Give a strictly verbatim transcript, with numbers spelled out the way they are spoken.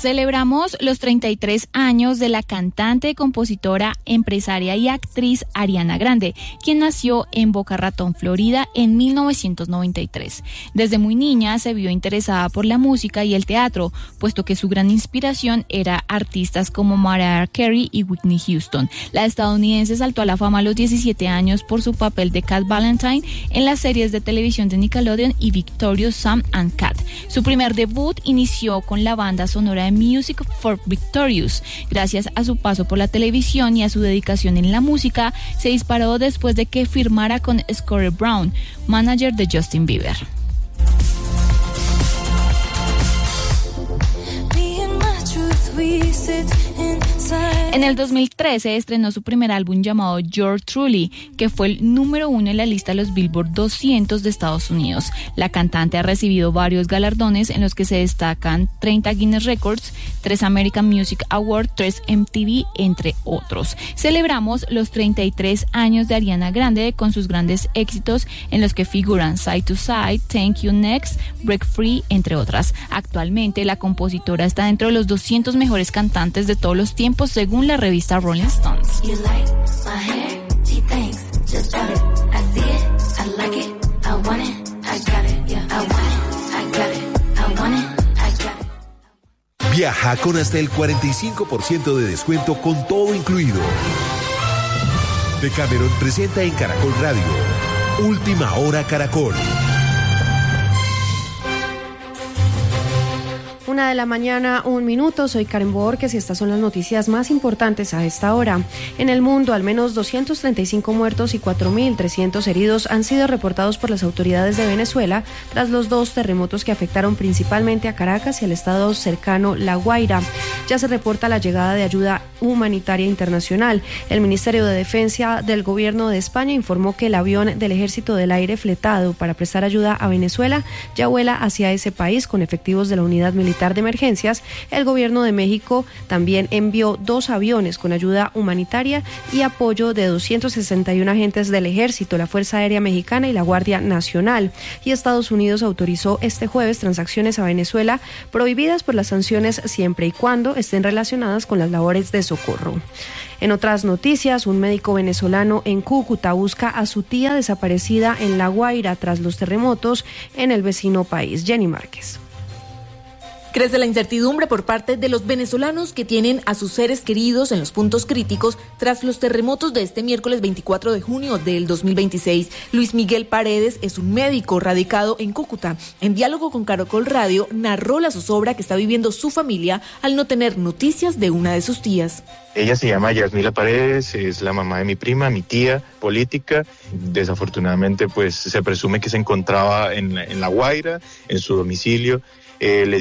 Celebramos los treinta y tres años de la cantante, compositora, empresaria y actriz Ariana Grande, quien nació en Boca Ratón, Florida, en mil novecientos noventa y tres. Desde muy niña se vio interesada por la música y el teatro, puesto que su gran inspiración era artistas como Mariah Carey y Whitney Houston. La estadounidense saltó a la fama a los diecisiete años por su papel de Cat Valentine en las series de televisión de Nickelodeon y Victorious Sam and Cat. Su primer debut inició con la banda sonora de Music for Victorious. Gracias a su paso por la televisión y a su dedicación en la música, se disparó después de que firmara con Scotty Brown, manager de Justin Bieber. En el dos mil trece estrenó su primer álbum llamado Yours Truly, que fue el número uno en la lista de los Billboard doscientos de Estados Unidos. La cantante ha recibido varios galardones en los que se destacan treinta Guinness Records, tres American Music Awards, tres M T V, entre otros. Celebramos los treinta y tres años de Ariana Grande con sus grandes éxitos en los que figuran Side to Side, Thank You Next, Break Free, entre otras. Actualmente la compositora está dentro de los doscientos mejores cantantes de todos los tiempos según la revista Rolling Stones. Viaja con hasta el cuarenta y cinco por ciento de descuento con todo incluido. Decameron presenta en Caracol Radio Última Hora Caracol. Una de la mañana, un minuto. Soy Karen Borges y estas son las noticias más importantes a esta hora. En el mundo, al menos doscientos treinta y cinco muertos y cuatro mil trescientos heridos han sido reportados por las autoridades de Venezuela tras los dos terremotos que afectaron principalmente a Caracas y al estado cercano La Guaira. Ya se reporta la llegada de ayuda humanitaria internacional. El Ministerio de Defensa del Gobierno de España informó que el avión del Ejército del Aire fletado para prestar ayuda a Venezuela ya vuela hacia ese país con efectivos de la Unidad Militar de Emergencias. El Gobierno de México también envió dos aviones con ayuda humanitaria y apoyo de doscientos sesenta y uno agentes del Ejército, la Fuerza Aérea Mexicana y la Guardia Nacional. Y Estados Unidos autorizó este jueves transacciones a Venezuela prohibidas por las sanciones siempre y cuando estén relacionadas con las labores de socorro. En otras noticias, un médico venezolano en Cúcuta busca a su tía desaparecida en La Guaira tras los terremotos en el vecino país. Jenny Márquez. Crece la incertidumbre por parte de los venezolanos que tienen a sus seres queridos en los puntos críticos tras los terremotos de este miércoles veinticuatro de junio del dos mil veintiséis. Luis Miguel Paredes es un médico radicado en Cúcuta. En diálogo con Caracol Radio, narró la zozobra que está viviendo su familia al no tener noticias de una de sus tías. Ella se llama Yasmila Paredes, es la mamá de mi prima, mi tía política. Desafortunadamente, pues se presume que se encontraba en, en La Guaira, en su domicilio. Eh, le